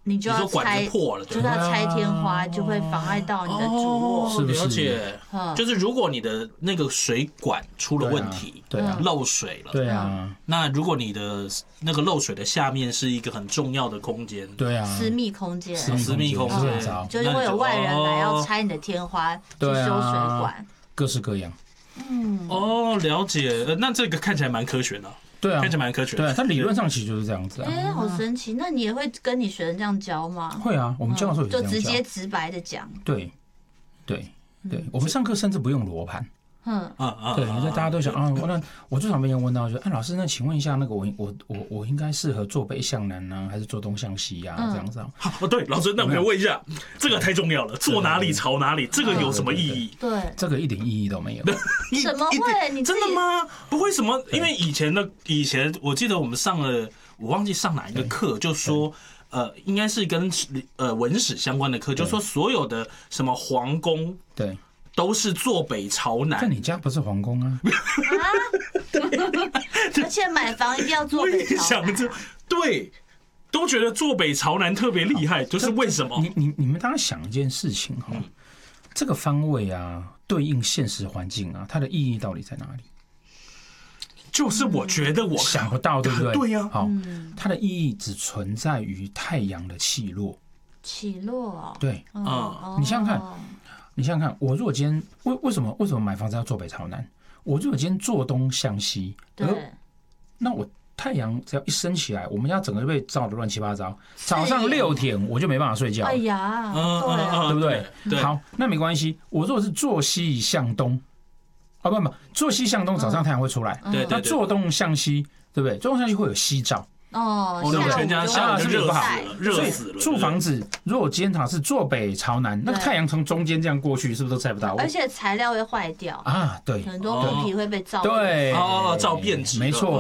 你就要管子破了， 就是要拆天花，就会妨碍到你的主卧。 是不是？了解，就是如果你的那个水管出了问题， 对啊， 漏水了， 对啊。 那如果你的那个漏水的下面是一个很重要的空间， 对啊， 私密空间， 就是会有外人来要拆你的天花，去修水管， 各式各样。 了解。那这个看起来蛮科学的。对啊，看起来蛮科学的。 对啊，它理论上其实就是这样子啊。 好神奇！那你也会跟你学生这样教吗？ 会啊，我们教的时候就直接直白的讲。 对，我们上课甚至不用罗盘。对，大家都想啊，那我最常被人问到，就老师，那请问一下，那个我应该适合坐北向南呢，还是坐东向西呀？这样子啊？ 对，老师，那我可以问一下，这个太重要了，坐哪里朝哪里，这个有什么意义？ 对， 这个一点意义都没有。 怎么会？你真的吗？不会什么？因为以前我记得我们上了，我忘记上哪一个课，就说。应该是跟文史相关的课，就说所有的什么皇宫， 对， 都是坐北朝南。 但你家不是皇宫啊？ 而且买房一定要坐北朝南。 对，都觉得坐北朝南特别厉害，就是为什么？ 你们当然想一件事情哈，这个方位啊，对应现实环境啊，它的意义到底在哪里？ 就是我觉得我想不到，对不对？ 对呀。 好，它的意义只存在于太阳的起落。 起落。 对，你想想看，我如果今天为什么买房子要坐北朝南？我如果今天坐东向西，那我太阳只要一升起来，我们家整个就被照得乱七八糟。早上6点我就没办法睡觉。 哎呀， 对不对？好，那没关系。我如果是坐西向东。不，坐西向东，早上太阳会出来。那坐东向西，对不对？坐东向西会有夕照。 全家下午就热死了。 住房子，如果今天是坐北朝南，那太阳从中间这样过去，是不是都晒不到？ 而且材料会坏掉啊， 对， 很多布皮会被照。 对， 照变质。 没错。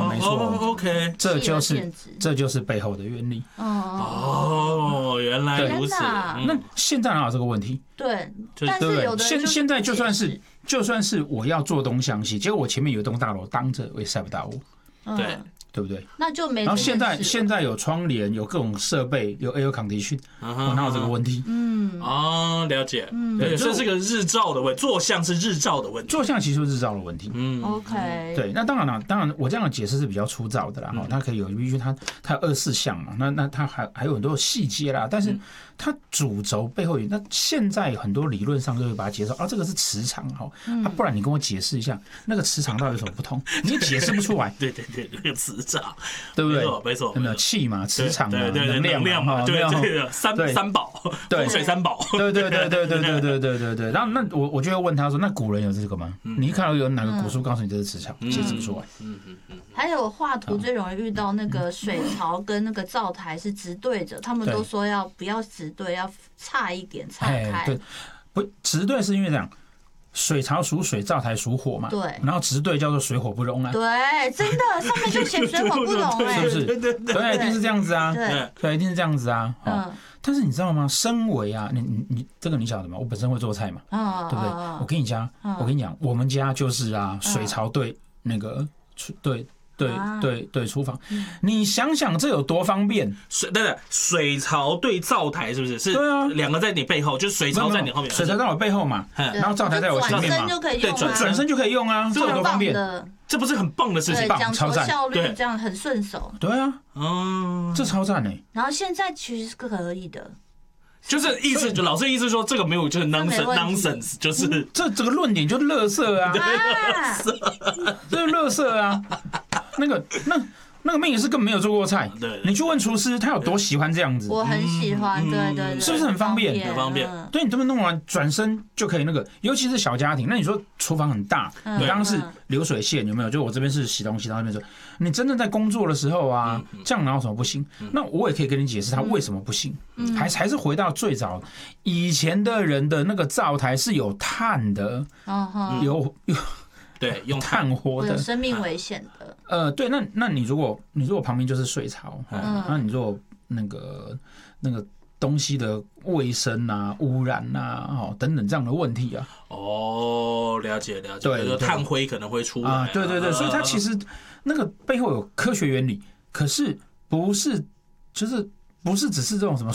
OK， 这就是背后的原理。 原来如此。 那现在哪有这个问题？ 对，但是有的现在就算是我要做东向西，结果我前面有一栋大楼当着，我也晒不到我。对不对？ 那就没。 然后现在有窗帘，有各种设备，有 air condition， 我哪有这个问题？ 了解。对，这是个日照的问题，坐向是日照的问题。 坐向其实是日照的问题。 OK。 对，那当然，我这样的解释是比较粗糙的啦。它可以有，因为它有24项嘛，那它还有很多细节啦。但是它主轴背后有，那现在很多理论上就会把它解释这个是磁场哈。不然你跟我解释一下，那个磁场到底有什么不同？你解释不出来。 对，那个磁场， 对不对？ 没错， 有没有气嘛？磁场嘛， 能量嘛，对，三宝，风水三宝。 对。然后那我就会问他说：“那古人有这个吗？你看到有哪个古书告诉你这是磁场？解释不出来。” 还有画图最容易遇到那个水槽跟那个灶台是直对着，他们都说不要直对，要差一点岔开。 对，不直对是因为这样。水槽属水，灶台属火嘛。 对。 然后直对叫做水火不容啊。 对，真的，上面就写水火不容是不是？对，一定是这样子啊。对，一定是这样子啊。但是你知道吗？身为啊，你这个你晓得吗？我本身会做菜嘛，对不对？我跟你讲，我们家就是啊，水槽对那个对，厨房，你想想这有多方便？ 水槽对灶台是不是？对啊，两个在你背后，就是水槽在你后面， 水槽在我背后嘛，然后灶台在我前面嘛， 对， 转身就可以用啊，这有多方便？ 这不是很棒的事情， 超赞，效率这样很顺手。 对啊，这超赞哎。 然后现在其实是可以的。 就是意思，就老师意思说这个没有，就是 nonsense， 就是这个论点就是垃圾啊，这是垃圾啊，那个妹也是根本没有做过菜，你去问厨师，他有多喜欢这样子？ 我很喜欢，对， 是不是很方便？ 很方便。 对，你这么弄完，转身就可以那个，尤其是小家庭。那你说厨房很大，你刚刚是流水线有没有？就我这边是洗东西，到那边说，你真正在工作的时候啊，这样哪有什么不行？那我也可以跟你解释它为什么不行。还是回到最早以前的人的那个灶台是有炭的，有。 对，用炭火的， 有生命危险的。 对，那你如果旁边就是水槽，那你如果那个东西的卫生啊、污染啊、等等这样的问题啊， 了解，对，炭灰可能会出来啊， 对，所以它其实那个背后有科学原理，可是不是只是这种什么